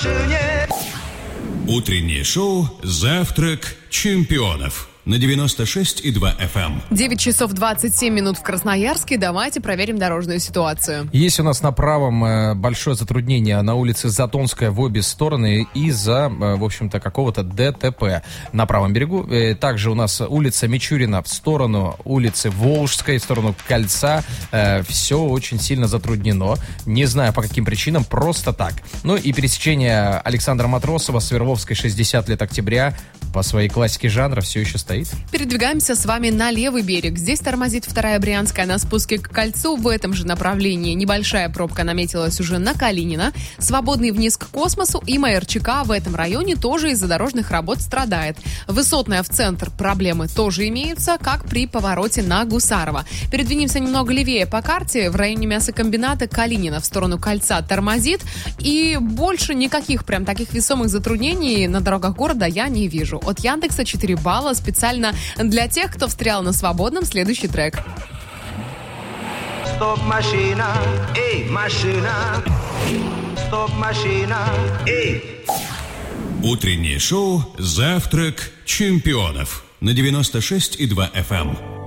Утреннее шоу «Завтрак чемпионов» на 96,2 FM. 9 часов 27 минут в Красноярске. Давайте проверим дорожную ситуацию. Есть у нас на правом большое затруднение на улице Затонская в обе стороны из-за, в общем-то, какого-то ДТП на правом берегу. Также у нас улица Мичурина в сторону улицы Волжской, в сторону Кольца. Все очень сильно затруднено. Не знаю, по каким причинам, просто так. Ну и пересечение Александра Матросова, Свердловской, 60 лет октября, по своей классике жанра все еще стоит. Передвигаемся с вами на левый берег. Здесь тормозит 2-я Брянская на спуске к Кольцу. В этом же направлении небольшая пробка наметилась уже на Калинина. Свободный вниз к Космосу и МРЧК в этом районе тоже из-за дорожных работ страдает. Высотная в центр проблемы тоже имеются, как при повороте на Гусарова. Передвинемся немного левее по карте. В районе мясокомбината Калинина в сторону Кольца тормозит. И больше никаких прям таких весомых затруднений на дорогах города я не вижу. От Яндекса 4 балла специально для тех, кто встрял на свободном. Следующий трек. Стоп, машина, эй, машина. Стоп, машина, эй. Утреннее шоу «Завтрак чемпионов» на 96,2 FM.